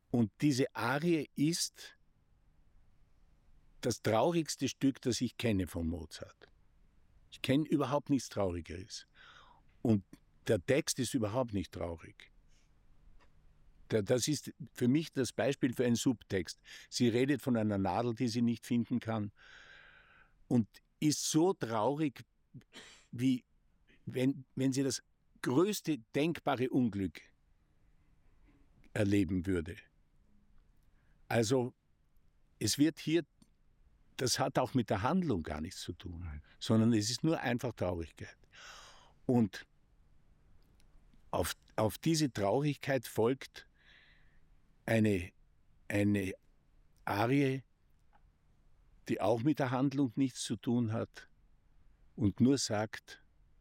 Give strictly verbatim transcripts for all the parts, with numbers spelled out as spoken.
Und diese Arie ist das traurigste Stück, das ich kenne von Mozart. Ich kenne überhaupt nichts Traurigeres. Und der Text ist überhaupt nicht traurig. Das ist für mich das Beispiel für einen Subtext. Sie redet von einer Nadel, die sie nicht finden kann, und ist so traurig, wie wenn, wenn sie das größte denkbare Unglück erleben würde. Also es wird hier, das hat auch mit der Handlung gar nichts zu tun, sondern es ist nur einfach Traurigkeit. Und auf, auf diese Traurigkeit folgt eine, eine Arie, die auch mit der Handlung nichts zu tun hat und nur sagt,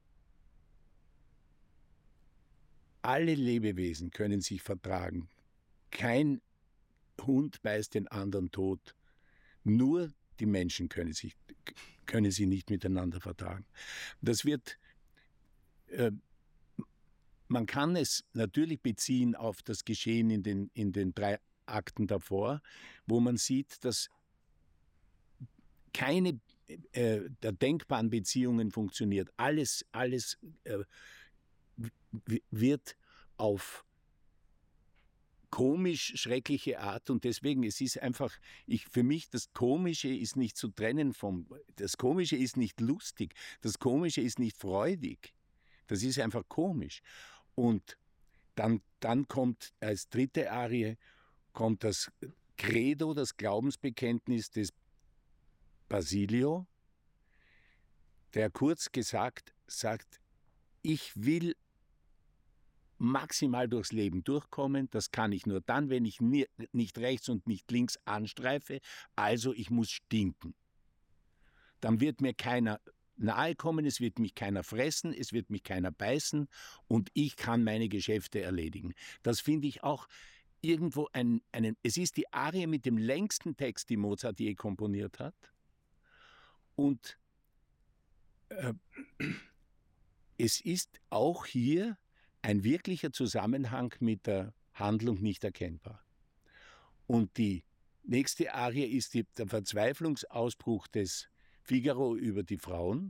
alle Lebewesen können sich vertragen. Kein Hund beißt den anderen tot. Nur die Menschen können, sich, können sie nicht miteinander vertragen. Das wird, äh, man kann es natürlich beziehen auf das Geschehen in den, in den drei Akten davor, wo man sieht, dass keine äh, der denkbaren Beziehungen funktioniert. Alles, alles äh, wird auf komisch schreckliche Art, und deswegen, es ist einfach, ich, für mich, das Komische ist nicht zu trennen vom, das Komische ist nicht lustig, das Komische ist nicht freudig, das ist einfach komisch. Und dann, dann kommt als dritte Arie, kommt das Credo, das Glaubensbekenntnis des Basilio, der kurz gesagt sagt, ich will maximal durchs Leben durchkommen, das kann ich nur dann, wenn ich nie, nicht rechts und nicht links anstreife, also ich muss stinken. Dann wird mir keiner nahe kommen, es wird mich keiner fressen, es wird mich keiner beißen und ich kann meine Geschäfte erledigen. Das finde ich auch irgendwo ein, einen, es ist die Arie mit dem längsten Text, die Mozart je komponiert hat, und äh, es ist auch hier ein wirklicher Zusammenhang mit der Handlung nicht erkennbar. Und die nächste Arie ist die, der Verzweiflungsausbruch des Figaro über die Frauen.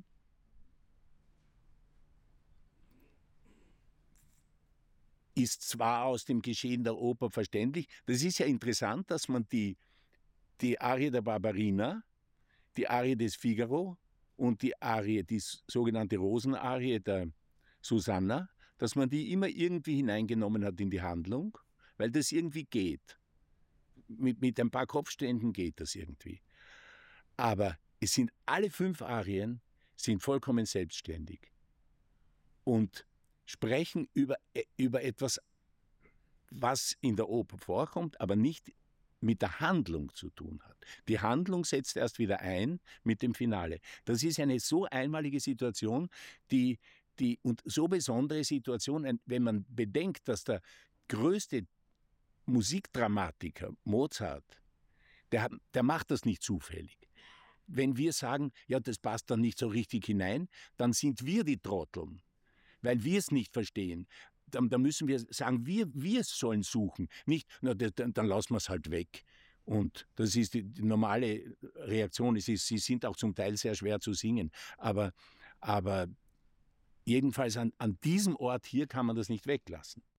Ist zwar aus dem Geschehen der Oper verständlich, das ist ja interessant, dass man die, die Arie der Barbarina, die Arie des Figaro und die Arie, die sogenannte Rosenarie der Susanna, dass man die immer irgendwie hineingenommen hat in die Handlung, weil das irgendwie geht. Mit, mit ein paar Kopfständen geht das irgendwie. Aber es sind alle fünf Arien sind vollkommen selbstständig und sprechen über, über etwas, was in der Oper vorkommt, aber nicht mit der Handlung zu tun hat. Die Handlung setzt erst wieder ein mit dem Finale. Das ist eine so einmalige Situation, die, die und so besondere Situation, wenn man bedenkt, dass der größte Musikdramatiker, Mozart, der, der macht das nicht zufällig. Wenn wir sagen, ja, das passt dann nicht so richtig hinein, dann sind wir die Trotteln, weil wir es nicht verstehen. Dann, dann müssen wir sagen, wir, wir sollen suchen. Nicht, na, dann, dann lassen wir es halt weg. Und das ist die, die normale Reaktion. Es ist, sie sind auch zum Teil sehr schwer zu singen. Aber, aber jedenfalls an, an diesem Ort hier kann man das nicht weglassen.